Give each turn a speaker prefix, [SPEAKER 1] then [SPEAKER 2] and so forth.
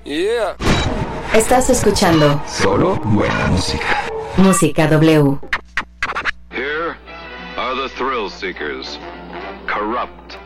[SPEAKER 1] Yeah.
[SPEAKER 2] Estás escuchando
[SPEAKER 3] Solo buena música.
[SPEAKER 2] Música W.
[SPEAKER 4] Here are the thrill seekers. Corrupt,